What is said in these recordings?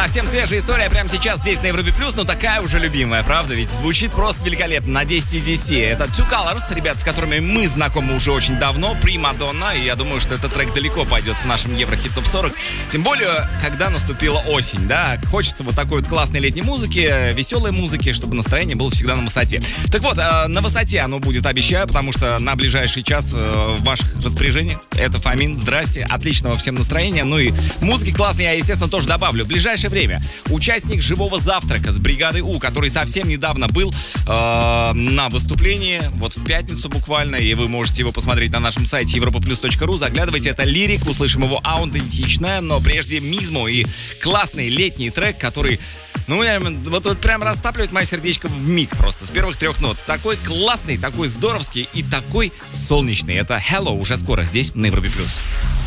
Совсем свежая история прямо сейчас здесь на Европе Плюс, но такая уже любимая, правда? Ведь звучит просто великолепно, на 10 из 10. Это Two Colors, ребят, с которыми мы знакомы уже очень давно, Примадонна, и я думаю, что этот трек далеко пойдет в нашем Еврохит Топ 40. Тем более, когда наступила осень, да? Хочется вот такой вот классной летней музыки, веселой музыки, чтобы настроение было всегда на высоте. Так вот, на высоте оно будет, обещаю, потому что на ближайший час в ваших распоряжениях. Это Фомин, здрасте, отличного всем настроения. Ну и музыки классной я, естественно, тоже добавлю. В ближайшее время участник «Живого завтрака» с бригадой У, который совсем недавно был на выступлении, вот в пятницу буквально, и вы можете его посмотреть на нашем сайте europaplus.ru. Заглядывайте, это лирик, услышим его аутентичное, но прежде мизмо и классный летний трек, который, ну, вот прям растапливает мое сердечко в миг просто, с первых трех нот. Такой классный, такой здоровский и такой солнечный. Это Hello уже скоро здесь на Европе Плюс.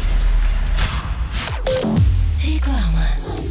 Реклама.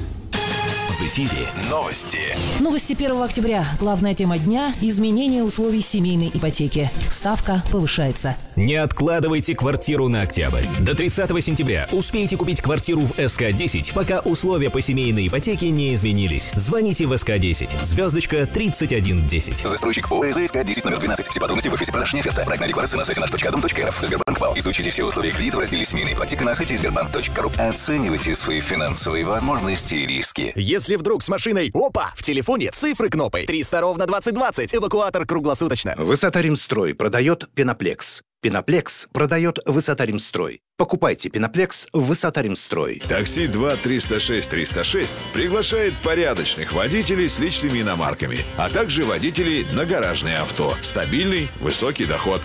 В эфире новости. Новости 1 октября. Главная тема дня – изменение условий семейной ипотеки. Ставка повышается. Не откладывайте квартиру на октябрь. До 30 сентября успейте купить квартиру в СК-10, пока условия по семейной ипотеке не изменились. Звоните в СК-10, звездочка 3110. Застройщик ООО СК-10 номер 12. Все подробности в офисе продаж «Неоферта». Проектная декларация на сайте наш.дом.рф. Сбербанк ВАЛ. Изучите все условия кредита в разделе «Семейная ипотека» на сайте сбербанк.ру. Оценивайте свои финансовые возможности и риски. Если вдруг с машиной, опа, в телефоне цифры кнопой. 300 ровно 2020. Эвакуатор круглосуточно. Высота Римстрой продает Пеноплекс. Пеноплекс продает Высота Римстрой. Покупайте Пеноплекс в Высота Римстрой. Такси 2-306-306 приглашает порядочных водителей с личными иномарками, а также водителей на гаражные авто. Стабильный, высокий доход.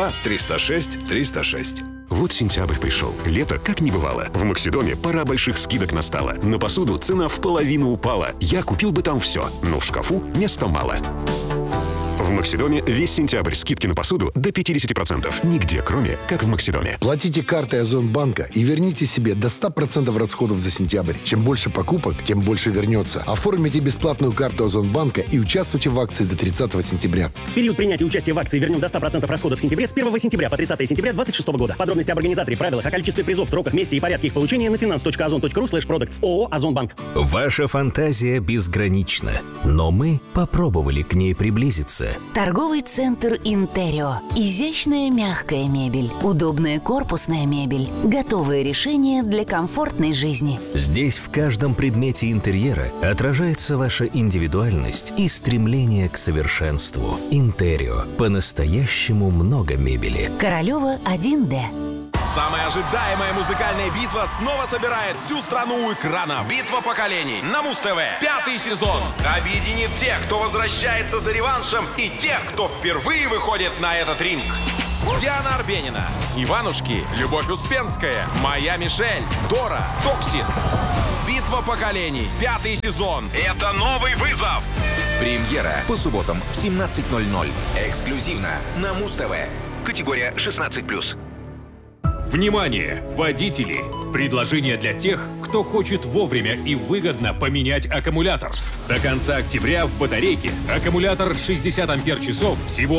2-306-306. Вот сентябрь пришел. Лето как не бывало. В Максидоме пора больших скидок настала. На посуду цена в половину упала. Я купил бы там все, но в шкафу места мало. В Максидоме весь сентябрь скидки на посуду до 50%. Нигде, кроме как в Максидоме. Платите картой Озонбанка и верните себе до 100% расходов за сентябрь. Чем больше покупок, тем больше вернется. Оформите бесплатную карту Озонбанка и участвуйте в акции до 30 сентября. Период принятия участия в акции вернем до 100% расходов в сентябре с 1 сентября по 30 сентября 2026 года. Подробности об организаторе, правилах, о количестве призов, сроках, месте и порядке их получения на finance.ozon.ru/products. ООО «Озонбанк». Ваша фантазия безгранична, но мы попробовали к ней приблизиться. Торговый центр «Интерио». Изящная мягкая мебель, удобная корпусная мебель, готовые решения для комфортной жизни. Здесь в каждом предмете интерьера отражается ваша индивидуальность и стремление к совершенству. «Интерио». По-настоящему много мебели. Королева 1D. Самая ожидаемая музыкальная битва снова собирает всю страну у экрана. Битва поколений на Муз-ТВ. 5-й сезон объединит тех, кто возвращается за реваншем, и тех, кто впервые выходит на этот ринг. Диана Арбенина, Иванушки, Любовь Успенская, Моя Мишель, Дора, Токсис. Битва поколений. 5-й сезон. Это новый вызов. Премьера по субботам в 17:00. Эксклюзивно на Муз-ТВ. Категория 16+. Внимание, водители! Предложение для тех, кто хочет вовремя и выгодно поменять аккумулятор. До конца октября в батарейке аккумулятор 60 ампер-часов всего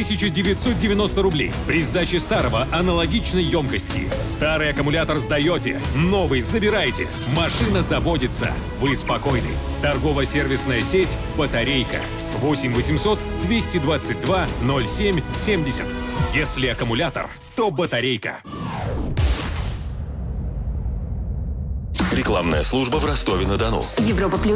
1990 рублей. При сдаче старого аналогичной емкости. Старый аккумулятор сдаете, новый забираете. Машина заводится. Вы спокойны. Торгово-сервисная сеть «Батарейка». 8 800 222 07 70. Если аккумулятор, то батарейка. Рекламная служба в Ростове-на-Дону. Европа Плюс.